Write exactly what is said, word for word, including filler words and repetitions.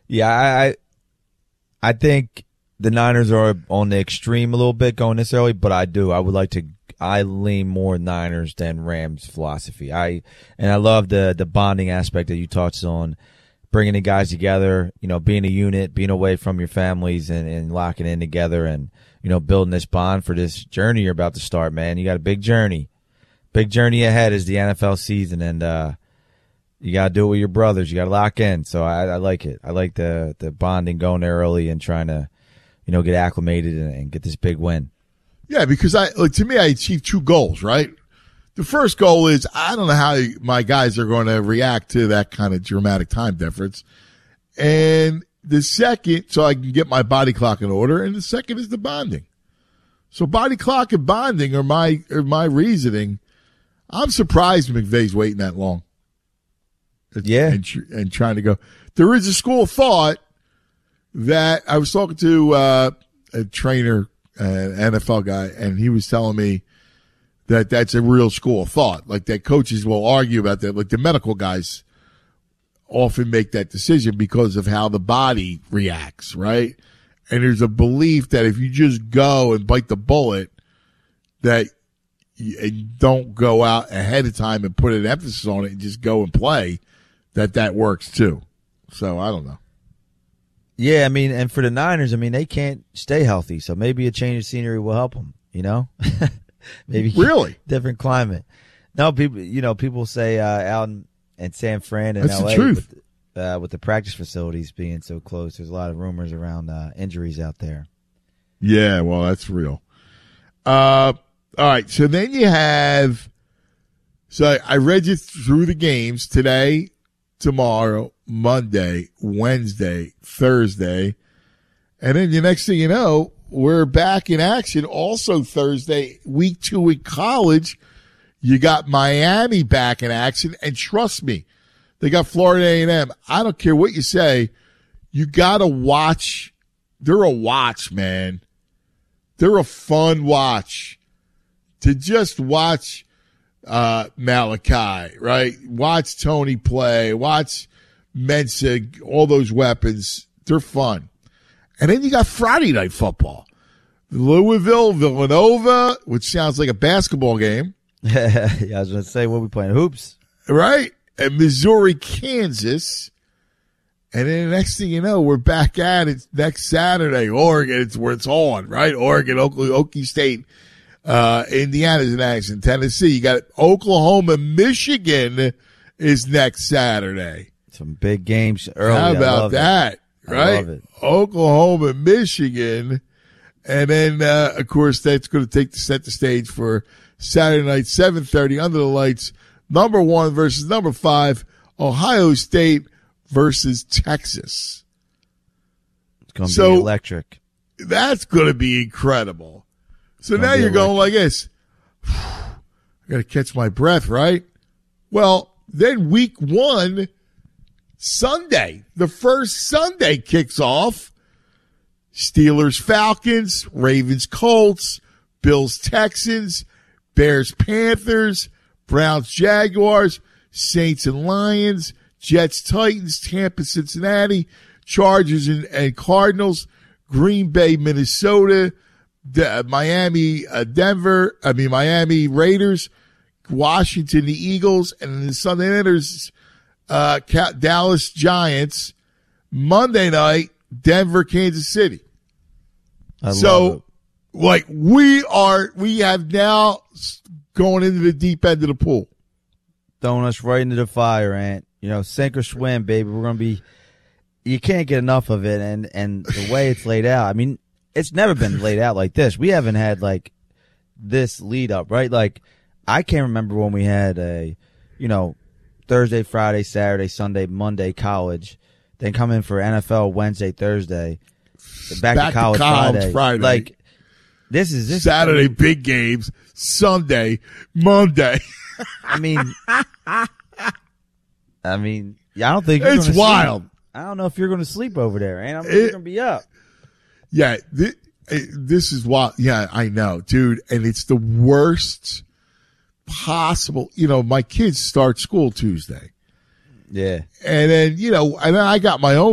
Yeah, I, I I think the Niners are on the extreme a little bit going this early, but I do. I would like to. I lean more Niners than Rams philosophy. I and I love the the bonding aspect that you touched on, bringing the guys together. You know, being a unit, being away from your families, and, and locking in together, and you know, building this bond for this journey you're about to start. Man, you got a big journey, big journey ahead is the N F L season, and uh, you got to do it with your brothers. You got to lock in. So I, I like it. I like the the bonding going there early and trying to, you know, get acclimated and, and get this big win. Yeah, because I like to me, I achieved two goals, right? The first goal is I don't know how my guys are going to react to that kind of dramatic time difference. And the second, so I can get my body clock in order. And the second is the bonding. So body clock and bonding are my, are my reasoning. I'm surprised McVay's waiting that long. Yeah. And, and trying to go. There is a school of thought that I was talking to uh, a trainer, an N F L guy, and he was telling me that that's a real school of thought. Like that coaches will argue about that. Like the medical guys often make that decision because of how the body reacts, right? And there's a belief that if you just go and bite the bullet, that you and don't go out ahead of time and put an emphasis on it and just go and play, that that works too. So I don't know. Yeah, I mean, and for the Niners, I mean, they can't stay healthy, so maybe a change of scenery will help them, you know? Maybe really different climate. No, people, you know, people say uh, out in, in San Fran and That's L A the truth. With, uh, with the practice facilities being so close, there's a lot of rumors around uh, injuries out there. Yeah, well, that's real. Uh, all right, so then you have, so I read you through the games today, tomorrow, Monday, Wednesday, Thursday, and then the next thing you know, we're back in action. Also Thursday, week two in college, you got Miami back in action, and trust me, they got Florida A and M. I don't care what you say, you got to watch. They're a watch, man. They're a fun watch. To just watch uh, Malachi, right? Watch Tony play. Watch Mensah, all those weapons. They're fun. And then you got Friday Night Football. Louisville, Villanova, which sounds like a basketball game. Yeah, I was going to say, what are we playing? Hoops? Right? And Missouri, Kansas. And then the next thing you know, we're back at it next Saturday. Oregon, it's where it's on, right? Oregon, Oklahoma, Okie State, uh, Indiana's in action. Tennessee, you got Oklahoma, Michigan is next Saturday. Some big games early. How about that? It. Right? I love it. Oklahoma, Michigan. And then, uh, of course, that's going to take the set the stage for Saturday night, seven thirty, under the lights. Number one versus number five, Ohio State versus Texas. It's going to so, be electric. That's going to be incredible. So now you're electric. Going like this. I got to catch my breath, right? Well, then week one, Sunday, the first Sunday kicks off. Steelers, Falcons, Ravens, Colts, Bills, Texans, Bears, Panthers, Browns, Jaguars, Saints and Lions, Jets, Titans, Tampa, Cincinnati, Chargers and, and Cardinals, Green Bay, Minnesota, De- Miami, uh, Denver, I mean, Miami Raiders, Washington, the Eagles, and then the Sunday night there's uh, Dallas Giants. Monday night, Denver, Kansas City. I so, love it. like, we are, we have now going into the deep end of the pool. Throwing us right into the fire, Ant. You know, sink or swim, baby. We're going to be, you can't get enough of it. And, and the way it's laid out, I mean, it's never been laid out like this. We haven't had, like, this lead up, right? Like, I can't remember when we had a, you know, Thursday, Friday, Saturday, Sunday, Monday college, then come in for N F L Wednesday, Thursday, back, back to college, to college Friday. Friday. Like, this is this Saturday, big games, Sunday, Monday. I mean, I mean, I don't think you're it's gonna wild. Sleep. I don't know if you're going to sleep over there, and I'm going to be up. Yeah, this, this is wild. Yeah, I know, dude, and it's the worst possible. You know, my kids start school Tuesday. Yeah, and then you know, and I got my own